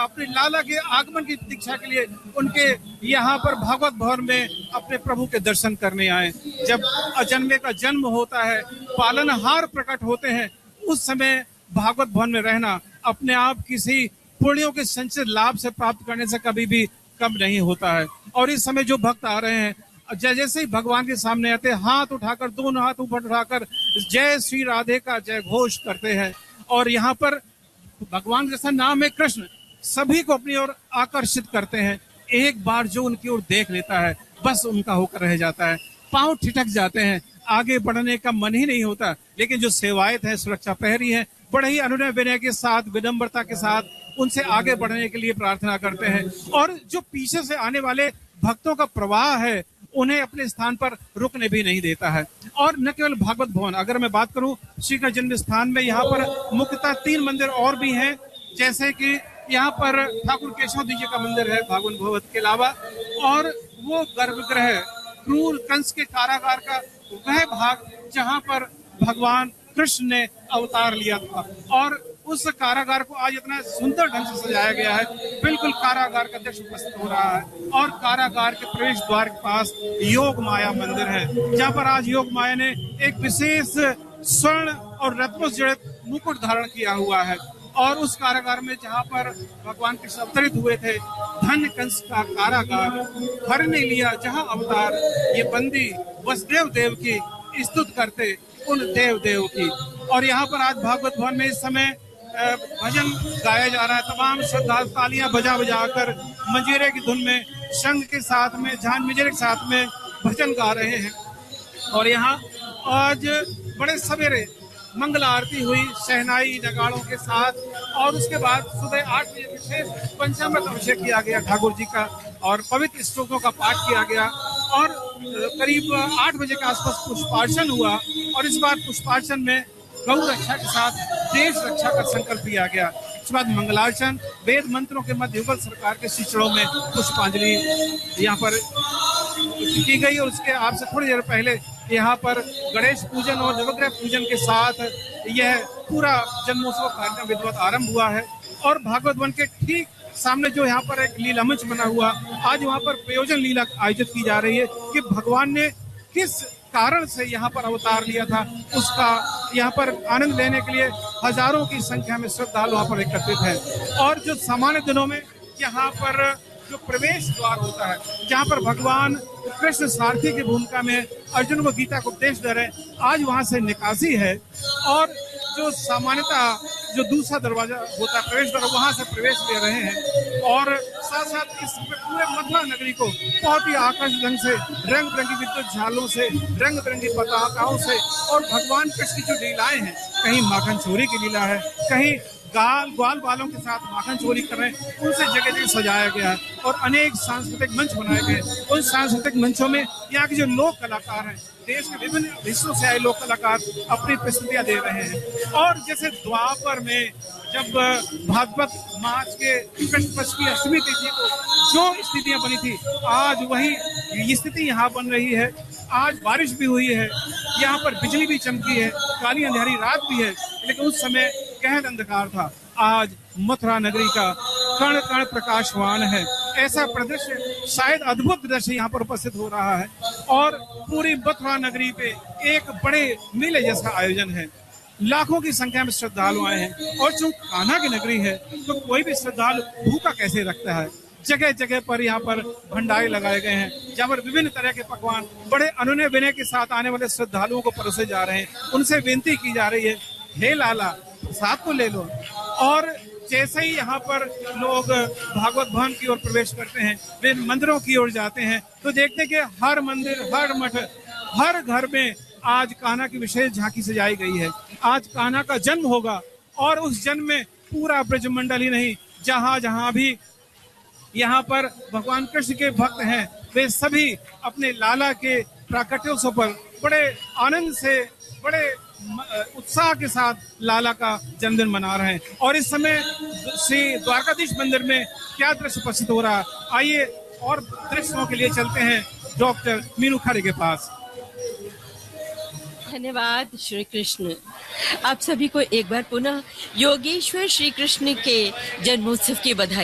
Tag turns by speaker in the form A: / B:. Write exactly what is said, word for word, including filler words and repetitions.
A: अपने लाला के आगमन की प्रतीक्षा के लिए उनके यहाँ पर भागवत भवन में अपने प्रभु के दर्शन करने आए। जब अजन्मे का जन्म होता है, पालनहार प्रकट होते हैं, उस समय भागवत भवन में रहना अपने आप किसी पुण्यों के संचित लाभ से प्राप्त करने से कभी भी कम नहीं होता है। और इस समय जो भक्त आ रहे हैं, जैसे ही भगवान के सामने आते हैं, हाथ उठाकर, दोनों हाथ ऊपर उठाकर जय श्री राधे का जय घोष करते हैं। और यहाँ पर भगवान जैसा नाम है कृष्ण, सभी को अपनी ओर आकर्षित करते हैं। एक बार जो उनकी ओर देख लेता है, बस उनका होकर रह जाता है। पांव ठिठक जाते हैं, आगे बढ़ने का मन ही नहीं होता। लेकिन जो सेवायत है, सुरक्षा प्रहरी है, बड़े ही अनुनय विनय के साथ, विनम्रता के साथ उनसे आगे बढ़ने के लिए प्रार्थना करते हैं। और जो पीछे से आने वाले भक्तों का प्रवाह है, उन्हें अपने स्थान पर रुकने भी नहीं देता है। और न केवल भागवत भवन, अगर मैं बात करूं श्री कृष्ण जन्म स्थान में, यहाँ पर मुख्यतः तीन मंदिर और भी हैं। जैसे कि यहाँ पर ठाकुर केशव जी का मंदिर है भागवत भवन के अलावा, और वो गर्भगृह, क्रूर कंस के कारागार का वह भाग जहाँ पर भगवान कृष्ण ने अवतार लिया था। और उस कारागार को आज इतना सुंदर ढंग से सजाया गया है, बिल्कुल कारागार का दृश्य प्रस्तुत हो रहा है। और कारागार के प्रवेश द्वार के पास योग माया मंदिर है, जहाँ पर आज योग माया ने एक विशेष स्वर्ण और रत्नों से जड़ित मुकुट धारण किया हुआ है। और उस कारागार में जहाँ पर भगवान कृष्ण अवतरित हुए थे, धन्य कंस का कारागार हर ने लिया जहाँ अवतार, ये बंदी वसुदेव देव की स्तुति करते उन देव देव की। और यहाँ पर आज भागवत भवन में इस समय भजन गाया जा रहा है। तमाम श्रद्धालु तालियां बजा बजा कर मंजीरे की धुन में, शंख के साथ में, झान मंजीरे के साथ में भजन गा रहे हैं। और यहाँ आज बड़े सवेरे मंगल आरती हुई शहनाई नगाड़ों के साथ, और उसके बाद सुबह आठ बजे विशेष पंचामृत अभिषेक किया गया ठाकुर जी का, और पवित्र श्लोकों का पाठ किया गया। और करीब आठ बजे के आसपास पुष्पार्चन हुआ, और इस बार पुष्पार्चन में गौ रक्षा के साथ देश रक्षा का संकल्प लिया गया। इसके बाद मंगलार्चन, वेद मंत्रों के मध्य युगल सरकार के शिष्यों में पुष्पांजलि यहाँ पर की गई। और उसके आपसे थोड़ी देर पहले यहाँ पर गणेश पूजन और नवग्रह पूजन के साथ यह पूरा जन्मोत्सव कार्यक्रम विधिवत आरंभ हुआ है। और भागवत वन के ठीक सामने जो यहाँ पर एक लीला मंच बना हुआ, आज वहाँ पर प्रयोजन लीला आयोजित की जा रही है कि भगवान ने किस कारण से यहाँ पर अवतार लिया था, उसका यहाँ पर आनंद लेने के लिए हजारों की संख्या में श्रद्धालु वहाँ पर एकत्रित है। और जो सामान्य दिनों में यहाँ पर जो प्रवेश द्वार होता है, जहाँ पर भगवान कृष्ण सारथी की भूमिका में अर्जुन को गीता को उपदेश दे रहे, आज वहाँ से निकासी है। और जो सामान्यतः जो दूसरा दरवाजा होता है, प्रवेश द्वार, वहां से प्रवेश ले रहे हैं। और साथ साथ इस पूरे मथुरा नगरी को बहुत ही आकर्षक ढंग से रंग बिरंगी विद्युत झालों से, रंग बिरंगी पताकाओं से, और भगवान कृष्ण की जो लीलाएं हैं, कहीं माखन चोरी की लीला है, कहीं गाल ग्वाल बालों के साथ माखन चोरी कर रहे हैं, उनसे जगह जगह सजाया गया है। और अनेक सांस्कृतिक मंच बनाए गए। उन सांस्कृतिक मंचों में यहाँ के जो लोक कलाकार हैं, देश के विभिन्न हिस्सों से आए लोक कलाकार अपनी प्रस्तुतियां दे रहे हैं। और जैसे द्वापर में जब भागवत मास के कृष्ण पक्ष की अष्टमी तिथि को जो स्थितियां बनी थी, आज वही स्थिति यहाँ बन रही है। आज बारिश भी हुई है, यहाँ पर बिजली भी चमकी है, काली अंधेरी रात भी है, लेकिन उस समय गहन अंधकार था। आज मथुरा नगरी का कण कण प्रकाशवान है। ऐसा प्रदर्शन, शायद अद्भुत दृश्य यहाँ पर उपस्थित हो रहा है। और पूरी मथुरा नगरी पे एक बड़े मेले जैसा आयोजन है। लाखों की संख्या में श्रद्धालु आए हैं। और चूंकि कान्हा की नगरी है, तो कोई भी श्रद्धालु भूखा कैसे रखता है। जगह जगह पर यहाँ पर भंडारे लगाए गए हैं, जहाँ पर विभिन्न तरह के पकवान बड़े अनुनय विनय के साथ आने वाले श्रद्धालुओं को परोसे जा रहे हैं। उनसे विनती की जा रही है, हे लाला साथ को ले लो। और जैसे ही यहाँ पर लोग भागवत भवन की ओर प्रवेश करते हैं, वे मंदिरों की ओर जाते हैं, तो देखते हैं कि हर मंदिर, हर मठ, हर घर में आज कान्हा की विशेष झांकी सजाई गई है। आज कान्हा का जन्म होगा, और उस जन्म में पूरा ब्रजमंडल ही नहीं, जहाँ जहाँ भी यहाँ पर भगवान कृष्ण के भक्त हैं, वे सभी अपने लाला के प्राकट्योत्सव पर बड़े आनंद से, बड़े उत्साह के साथ लाला का जन्मदिन मना रहे हैं। और इस समय श्री द्वारकाधीश मंदिर में क्या दृश्य उपस्थित हो रहा है, आइए और दृश्यों के लिए चलते हैं डॉक्टर मीनू खरे के पास।
B: धन्यवाद श्री कृष्ण। आप सभी को एक बार पुनः योगेश्वर श्री कृष्ण के जन्मोत्सव की बधाई।